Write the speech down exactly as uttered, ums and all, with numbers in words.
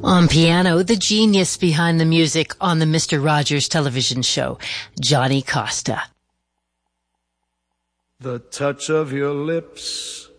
On piano, the genius behind the music on the Mister Rogers television show, Johnny Costa. The touch of your lips,